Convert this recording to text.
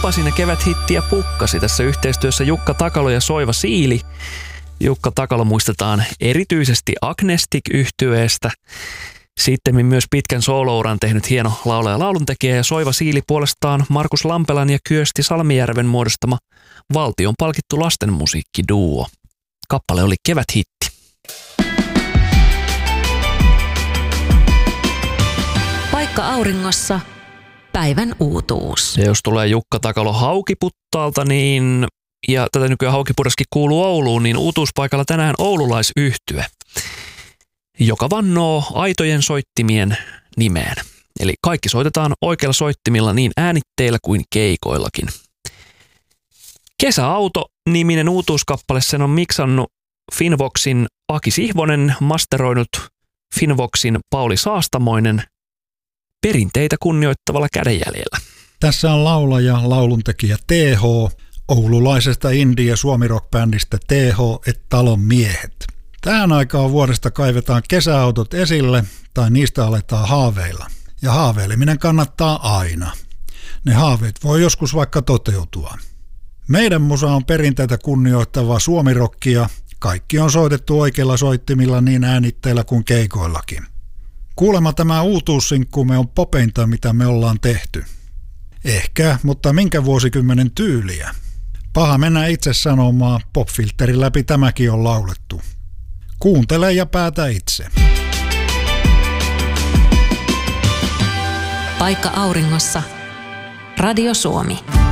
lupasin ja keväthittiä pukkasi. Tässä yhteistyössä Jukka Takalo ja Soiva Siili. Jukka Takalo muistetaan erityisesti Agnestic-yhtyeestä. Sitten myös pitkän soolouran tehnyt hieno laulaja ja lauluntekijä, ja Soiva Siili puolestaan Markus Lampelan ja Kyösti Salmijärven muodostama valtion palkittu lastenmusiikkiduo. Kappale oli keväthitti. Paikka auringossa. Päivän uutuus. Ja jos tulee Jukka Takalo Haukiputtaalta, niin, ja tätä nykyään Haukipuraskin kuuluu Ouluun, niin uutuuspaikalla tänään oululaisyhtye, joka vannoo aitojen soittimien nimeen. Eli kaikki soitetaan oikeilla soittimilla niin äänitteillä kuin keikoillakin. Kesäauto-niminen uutuuskappale, sen on miksannut Finvoxin Aki Sihvonen, masteroinut Finvoxin Pauli Saastamoinen perinteitä kunnioittavalla kädenjäljellä. Tässä on laulaja, lauluntekijä TH, oululaisesta indie- ja suomirock-bändistä TH et Talon miehet. Tähän aikaan vuodesta kaivetaan kesäautot esille tai niistä aletaan haaveilla. Ja haaveileminen kannattaa aina. Ne haaveet voi joskus vaikka toteutua. Meidän musa on perinteitä kunnioittavaa suomirokkia. Kaikki on soitettu oikeilla soittimilla niin äänitteillä kuin keikoillakin. Kuulemma tämä uutuussinkkumme on popeinta, mitä me ollaan tehty. Ehkä, mutta minkä vuosikymmenen tyyliä? Paha mennä itse sanomaan, popfilterin läpi tämäkin on laulettu. Kuuntele ja päätä itse. Paikka auringossa. Radio Suomi.